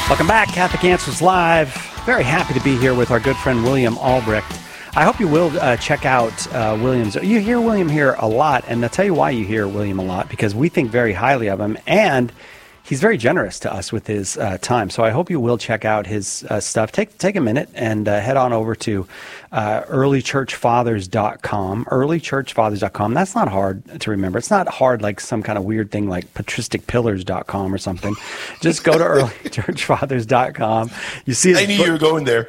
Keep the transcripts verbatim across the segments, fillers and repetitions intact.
Welcome back, Catholic Answers Live. Very happy to be here with our good friend William Albrecht. I hope you will uh, check out uh, William's. You hear William here a lot, and I'll tell you why you hear William a lot, because we think very highly of him, and he's very generous to us with his uh, time. So I hope you will check out his uh, stuff. Take take a minute and uh, head on over to uh, early church fathers dot com. early church fathers dot com. That's not hard to remember. It's not hard like some kind of weird thing like patristic pillars dot com or something. Just go to early church fathers dot com. You see, I knew book. You were going there.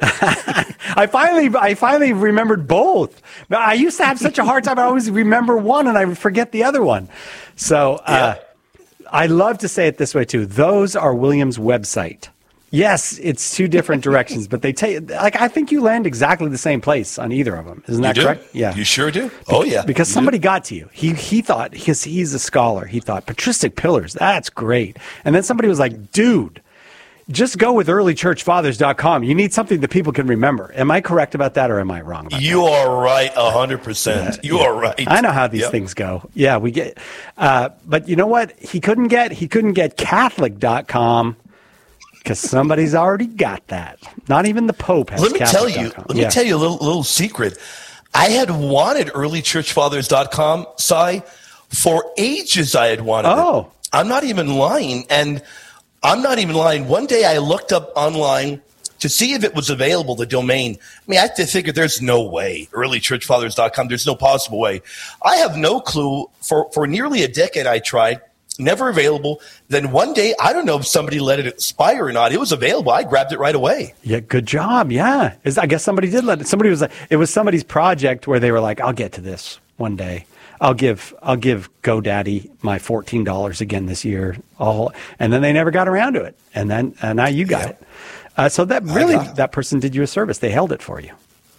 I finally, I finally remembered both. I used to have such a hard time. I always remember one and I would forget the other one. So uh, yeah. I love to say it this way too. Those are William's website. Yes, it's two different directions, but they take like I think you land exactly the same place on either of them. Isn't that you do? correct? Yeah, you sure do. Oh yeah, because you somebody do. got to you. He he thought because he's a scholar. He thought patristic pillars. That's great. And then somebody was like, dude, just go with early church fathers dot com. You need something that people can remember. Am I correct about that, or am I wrong about you that? You are right, a hundred percent. You yeah. are right. I know how these yep. things go. Yeah, we get. Uh, but you know what? He couldn't get. He couldn't get catholic dot com. Because somebody's already got that. Not even the Pope has Let me Catholic. tell you. Com. Let yeah. me tell you a little little secret. I had wanted early church fathers dot com, Cy, for ages. I had wanted oh. it. I'm not even lying, and I'm not even lying. One day I looked up online to see if it was available, the domain. I mean, I figured there's no way. early church fathers dot com. There's no possible way. I have no clue. For for nearly a decade, I tried. Never available. Then one day, I don't know if somebody let it expire or not. It was available. I grabbed it right away. Yeah, good job. Yeah. Is, I guess somebody did let it. Somebody was like, it was somebody's project where they were like, I'll get to this one day. I'll give I'll give GoDaddy my fourteen dollars again this year. All, and then they never got around to it. And then and now you got yeah. it. Uh, so that really, that person did you a service. They held it for you.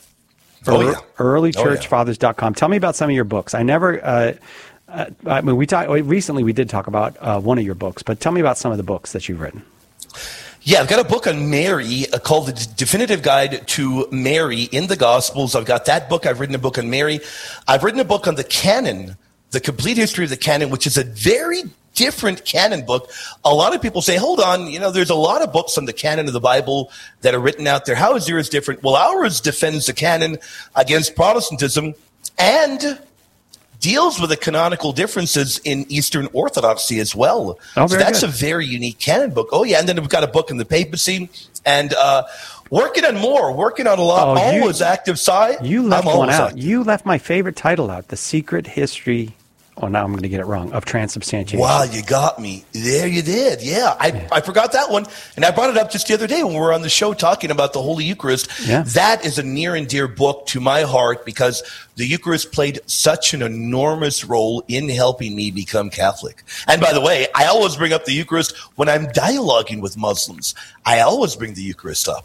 Oh, yeah. early church fathers dot com. Tell me about some of your books. I never... Uh, Uh, I mean, we talked recently. We did talk about uh, one of your books, but tell me about some of the books that you've written. Yeah, I've got a book on Mary uh, called "The Definitive Guide to Mary in the Gospels." I've got that book. I've written a book on Mary. I've written a book on the canon, the complete history of the canon, which is a very different canon book. A lot of people say, "Hold on, you know, there's a lot of books on the canon of the Bible that are written out there. How is yours different?" Well, ours defends the canon against Protestantism and deals with the canonical differences in Eastern Orthodoxy as well. Oh, so that's good. a very unique canon book. Oh, yeah. And then we've got a book in the papacy and uh, working on more, working on a lot. Oh, you, always active side. You left I'm one out. active. You left my favorite title out, The Secret History, oh, now I'm going to get it wrong, of Transubstantiation. Wow, you got me. There you did. Yeah, I, yeah. I forgot that one. And I brought it up just the other day when we were on the show talking about the Holy Eucharist. Yeah. That is a near and dear book to my heart because the Eucharist played such an enormous role in helping me become Catholic. And by the way, I always bring up the Eucharist when I'm dialoguing with Muslims. I always bring the Eucharist up.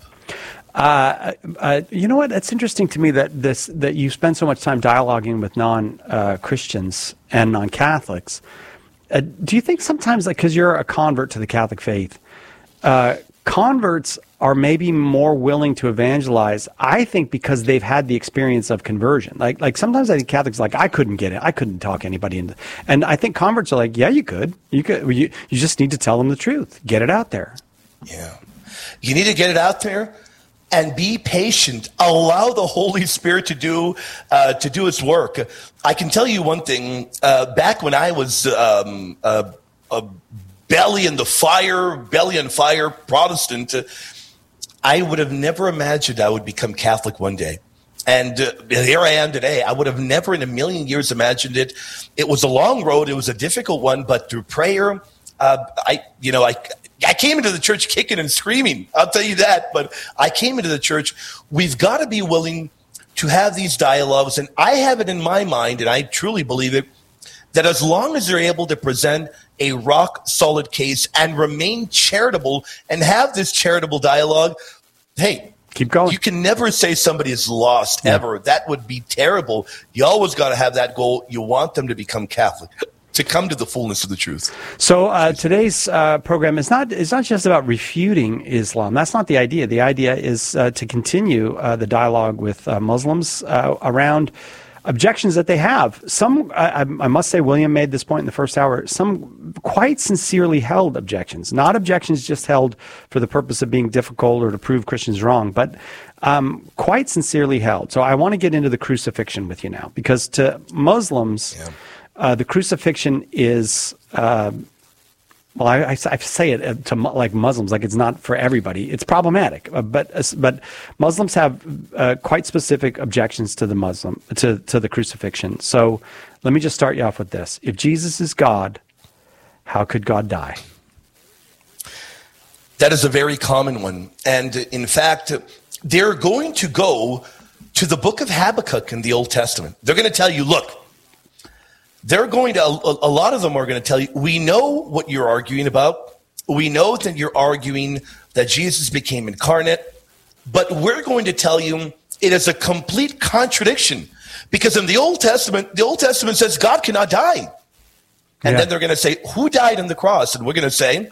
Uh, uh, you know what? It's interesting to me that this that you spend so much time dialoguing with non-Christians uh, and non-Catholics. Uh, do you think sometimes, like, because you're a convert to the Catholic faith, uh, converts are maybe more willing to evangelize? I think because they've had the experience of conversion. Like, like sometimes I think Catholics are like, I couldn't get it. I couldn't talk anybody into. And I think converts are like, yeah, you could. You could. You you just need to tell them the truth. Get it out there. Yeah, you need to get it out there. And be patient. Allow the Holy Spirit to do uh, to do its work. I can tell you one thing. Uh, back when I was um, a, a belly in the fire, belly on fire Protestant, uh, I would have never imagined I would become Catholic one day. And uh, here I am today. I would have never in a million years imagined it. It was a long road. It was a difficult one, but through prayer, uh, I, you know, I. I came into the church kicking and screaming. I'll tell you that. But I came into the church. We've got to be willing to have these dialogues. And I have it in my mind, and I truly believe it, that as long as they're able to present a rock solid case and remain charitable and have this charitable dialogue, hey, keep going. You can never say somebody is lost yeah. ever. That would be terrible. You always got to have that goal. You want them to become Catholic, to come to the fullness of the truth. So uh, today's uh, program is not is not just about refuting Islam. That's not the idea. The idea is uh, to continue uh, the dialogue with uh, Muslims uh, around objections that they have. Some, I, I must say, William made this point in the first hour, some quite sincerely held objections, not objections just held for the purpose of being difficult or to prove Christians wrong, but um, quite sincerely held. So I want to get into the crucifixion with you now, because to Muslims, yeah. uh, the crucifixion is... Uh, Well, I, I, I say it to like Muslims, like it's not for everybody. It's problematic, uh, but uh, but Muslims have uh, quite specific objections to the Muslim to to the crucifixion. So let me just start you off with this: if Jesus is God, how could God die? That is a very common one, and in fact, they're going to go to the book of Habakkuk in the Old Testament. They're going to tell you, look. They're going to, a, a lot of them are going to tell you, we know what you're arguing about. We know that you're arguing that Jesus became incarnate, but we're going to tell you it is a complete contradiction, because in the Old Testament, the Old Testament says God cannot die. And yeah. then they're going to say, who died on the cross? And we're going to say,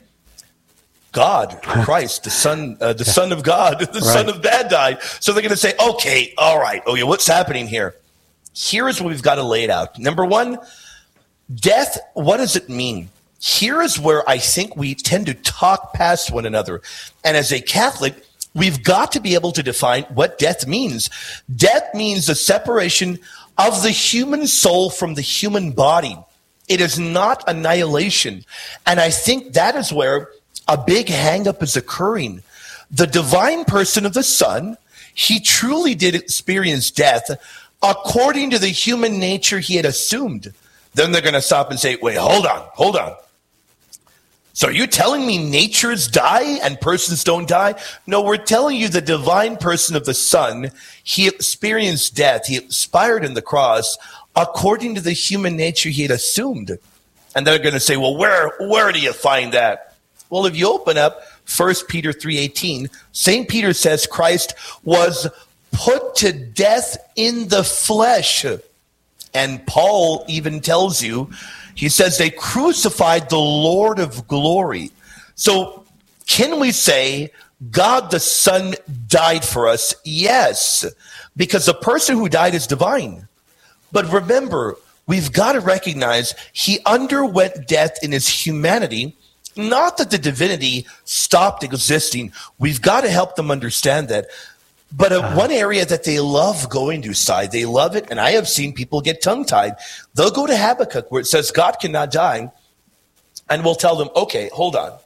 God, Christ, the son, uh, the yeah. son of God, the right. son of God died. So they're going to say, okay, all right. Okay, what's happening here? Here is what we've got to lay it out. Number one, death, what does it mean? Here is where I think we tend to talk past one another. And as a Catholic, we've got to be able to define what death means. Death means the separation of the human soul from the human body. It is not annihilation. And I think that is where a big hang-up is occurring. The divine person of the Son, he truly did experience death according to the human nature he had assumed. Then they're going to stop and say, wait, hold on, hold on. So are you telling me natures die and persons don't die? No, we're telling you the divine person of the Son, he experienced death. He expired in the cross according to the human nature he had assumed. And they're going to say, well, where, where do you find that? Well, if you open up First Peter three eighteen, Saint Peter says Christ was put to death in the flesh. And Paul even tells you, he says they crucified the Lord of glory. So can we say God the Son died for us? Yes, because the person who died is divine. But remember, we've got to recognize he underwent death in his humanity, not that the divinity stopped existing. We've got to help them understand that. But uh, one area that they love going to, side, they love it, and I have seen people get tongue-tied. They'll go to Habakkuk where it says God cannot die, and we'll tell them, okay, hold on.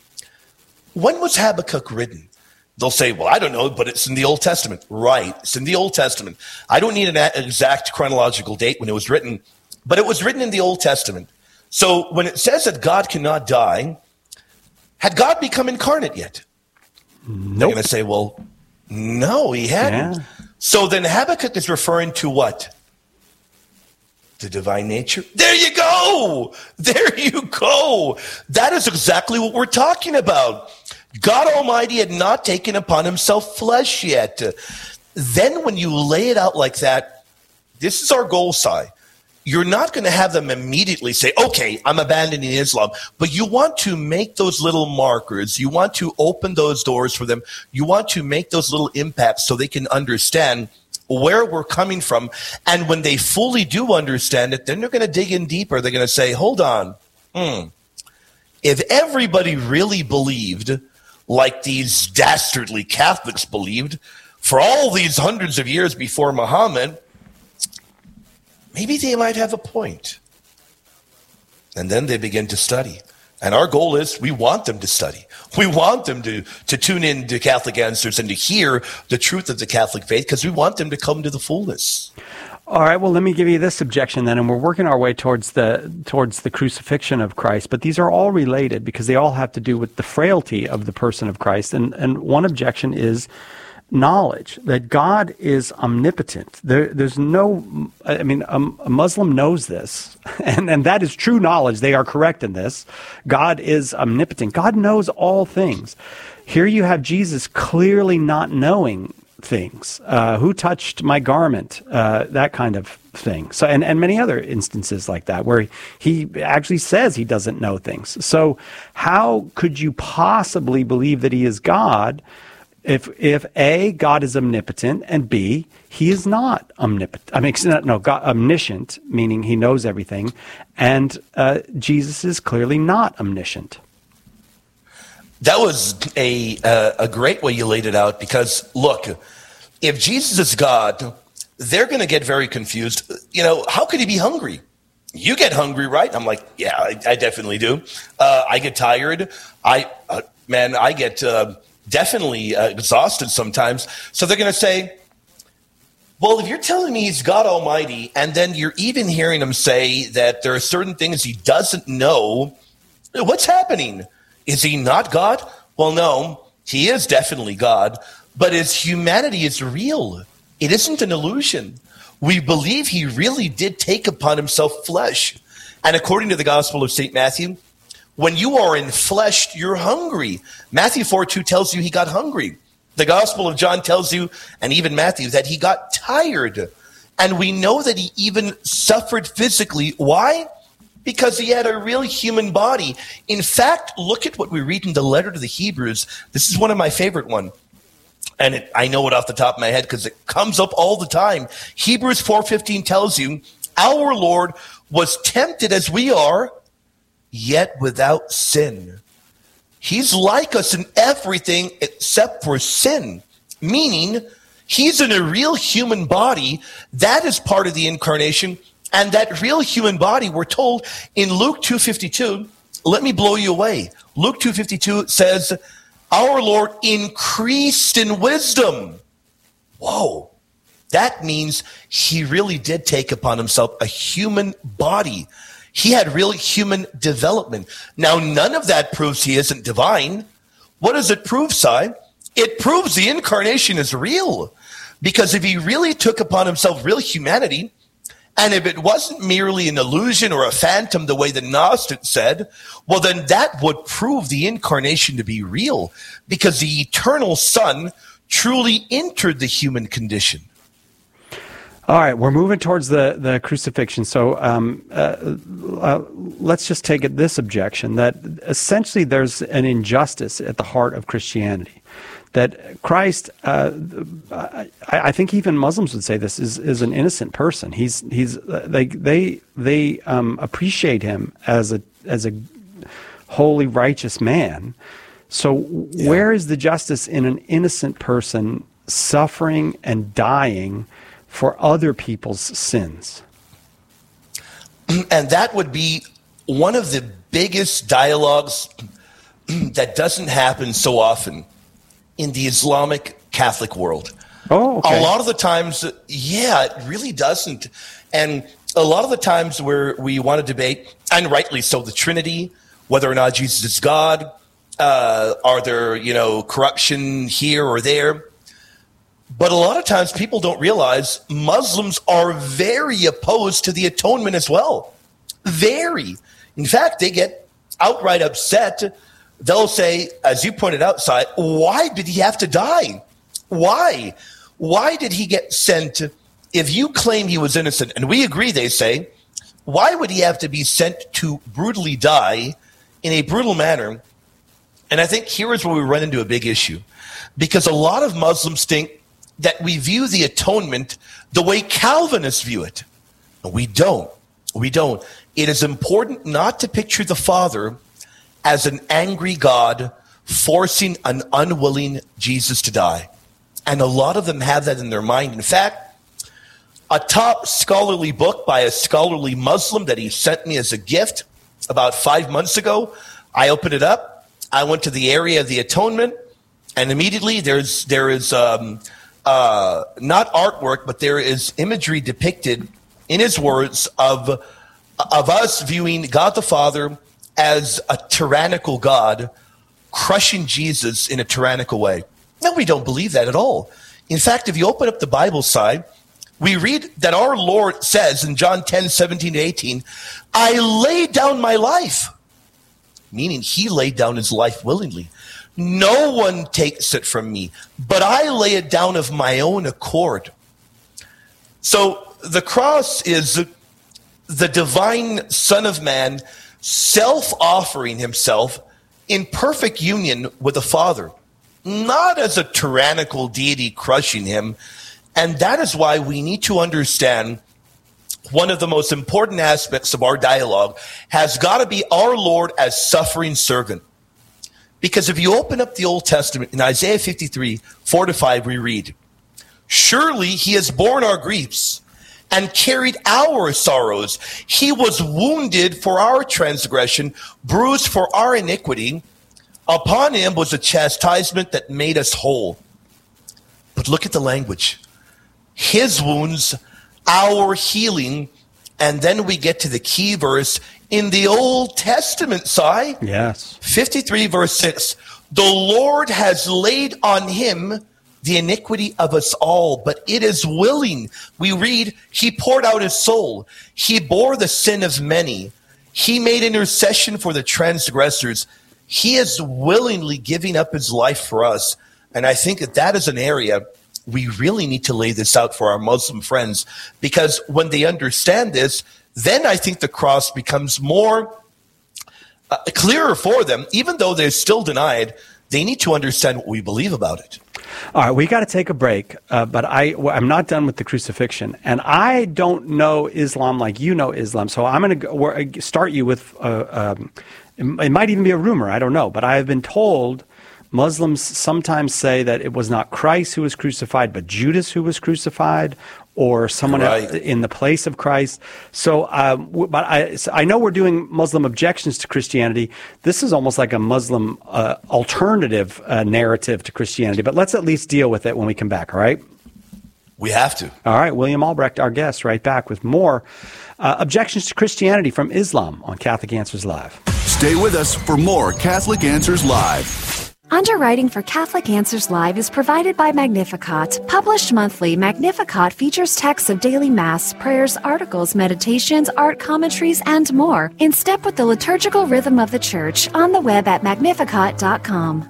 When was Habakkuk written? They'll say, well, I don't know, but it's in the Old Testament. Right, it's in the Old Testament. I don't need an exact chronological date when it was written, but it was written in the Old Testament. So when it says that God cannot die, had God become incarnate yet? Nope. They're going to say, well, no, he hadn't. Yeah. So then Habakkuk is referring to what? The divine nature. There you go. There you go. That is exactly what we're talking about. God Almighty had not taken upon himself flesh yet. Then when you lay it out like that, this is our goal, Si. You're not going to have them immediately say, okay, I'm abandoning Islam. But you want to make those little markers. You want to open those doors for them. You want to make those little impacts so they can understand where we're coming from. And when they fully do understand it, then they're going to dig in deeper. They're going to say, hold on. Hmm. If everybody really believed like these dastardly Catholics believed for all these hundreds of years before Muhammad, maybe they might have a point. And then they begin to study. And our goal is we want them to study. We want them to, to tune in to Catholic Answers and to hear the truth of the Catholic faith, because we want them to come to the fullness. All right, well, let me give you this objection then, and we're working our way towards the towards the crucifixion of Christ, but these are all related because they all have to do with the frailty of the person of Christ. And, and one objection is knowledge, that God is omnipotent. There, there's no, I mean, a, a Muslim knows this, and, and that is true knowledge. They are correct in this. God is omnipotent. God knows all things. Here you have Jesus clearly not knowing things. Uh, who touched my garment? Uh, that kind of thing. So, and, and many other instances like that, where he actually says he doesn't know things. So how could you possibly believe that he is God If if A, God is omnipotent, and B, he is not omnipotent. I mean, no, God, omniscient, meaning he knows everything, and uh, Jesus is clearly not omniscient. That was a uh, a great way you laid it out, because look, if Jesus is God, they're going to get very confused. You know, how could he be hungry? You get hungry, right? I'm like, yeah, I, I definitely do. Uh, I get tired. I uh, man, I get. Uh, definitely uh, exhausted sometimes. So they're going to say, well, if you're telling me he's God Almighty, and then you're even hearing him say that there are certain things he doesn't know, what's happening? Is he not God? Well, no, he is definitely God, but his humanity is real. It isn't an illusion. We believe he really did take upon himself flesh. And according to the Gospel of Saint Matthew, when you are in flesh, you're hungry. Matthew four two tells you he got hungry. The Gospel of John tells you, and even Matthew, that he got tired. And we know that he even suffered physically. Why? Because he had a real human body. In fact, look at what we read in the letter to the Hebrews. This is one of my favorite ones. And it, I know it off the top of my head because it comes up all the time. Hebrews four fifteen tells you, our Lord was tempted as we are, yet without sin. He's like us in everything except for sin, meaning he's in a real human body. That is part of the incarnation. And that real human body, we're told in Luke two fifty-two, let me blow you away. Luke two fifty-two says, our Lord increased in wisdom. Whoa. That means he really did take upon himself a human body. He had real human development. Now, none of that proves he isn't divine. What does it prove, Si? It proves the incarnation is real. Because if he really took upon himself real humanity, and if it wasn't merely an illusion or a phantom the way the Gnostics said, well, then that would prove the incarnation to be real. Because the eternal Son truly entered the human condition. All right, we're moving towards the, the crucifixion. So um, uh, uh, let's just take it this objection, that essentially there's an injustice at the heart of Christianity. That Christ, uh, I, I think even Muslims would say this, is, is an innocent person. He's he's they they they um, appreciate him as a as a holy, righteous man. So yeah. Where is the justice in an innocent person suffering and dying for other people's sins? And that would be one of the biggest dialogues that doesn't happen so often in the Islamic Catholic world. Oh, okay. A lot of the times, yeah, it really doesn't. And a lot of the times where we want to debate, and rightly so, the Trinity, whether or not Jesus is God, uh, are there, you know, corruption here or there? But a lot of times people don't realize Muslims are very opposed to the atonement as well. Very. In fact, they get outright upset. They'll say, as you pointed out, Si, why did he have to die? Why? Why did he get sent? If you claim he was innocent, and we agree, they say, why would he have to be sent to brutally die in a brutal manner? And I think here is where we run into a big issue. Because a lot of Muslims think that we view the atonement the way Calvinists view it. And we don't. We don't. It is important not to picture the Father as an angry God forcing an unwilling Jesus to die. And a lot of them have that in their mind. In fact, a top scholarly book by a scholarly Muslim that he sent me as a gift about five months ago, I opened it up. I went to the area of the atonement, and immediately there's there is um, uh, not artwork, but there is imagery depicted in his words of of us viewing God the Father as a tyrannical God, crushing Jesus in a tyrannical way. No, we don't believe that at all. In fact, if you open up the Bible side, we read that our Lord says in John ten, seventeen to eighteen, I laid down my life, meaning he laid down his life willingly. No one takes it from me, but I lay it down of my own accord. So the cross is the divine Son of Man self-offering himself in perfect union with the Father. not as a tyrannical deity crushing him. And that is why we need to understand one of the most important aspects of our dialogue has got to be our Lord as suffering servant. Because if you open up the Old Testament in Isaiah fifty-three, four to five, we read, "Surely he has borne our griefs and carried our sorrows. He was wounded for our transgression, bruised for our iniquity. Upon him was a chastisement that made us whole." But look at the language. His wounds, our healing. And then we get to the key verse in the Old Testament, Si. Yes. fifty-three, verse six. "The Lord has laid on him the iniquity of us all, but it is willing." We read, "He poured out his soul. He bore the sin of many. He made intercession for the transgressors." He is willingly giving up his life for us. And I think that that is an area we really need to lay this out for our Muslim friends, because when they understand this, then I think the cross becomes more uh, clearer for them. Even though they're still denied, they need to understand what we believe about it. All right, we got to take a break, uh, but I, well, I'm not done with the crucifixion, and I don't know Islam like you know Islam, so I'm going to start you with, uh, um, it might even be a rumor, I don't know, but I have been told Muslims sometimes say that it was not Christ who was crucified, but Judas who was crucified, or someone right. in the place of Christ. So, um, but I, so I know we're doing Muslim objections to Christianity. This is almost like a Muslim uh, alternative uh, narrative to Christianity, but let's at least deal with it when we come back, all right? We have to. All right, William Albrecht, our guest, right back with more uh, objections to Christianity from Islam on Catholic Answers Live. Stay with us for more Catholic Answers Live. Underwriting for Catholic Answers Live is provided by Magnificat. Published monthly, Magnificat features texts of daily Mass, prayers, articles, meditations, art commentaries, and more, in step with the liturgical rhythm of the Church, on the web at magnificat dot com.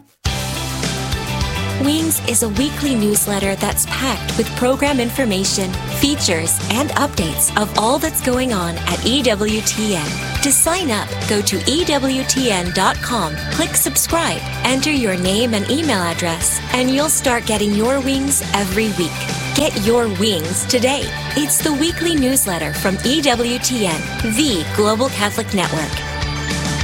Wings is a weekly newsletter that's packed with program information, features, and updates of all that's going on at E W T N. To sign up, go to E W T N dot com, click subscribe, enter your name and email address, and you'll start getting your wings every week. Get your wings today. It's the weekly newsletter from E W T N, the Global Catholic Network.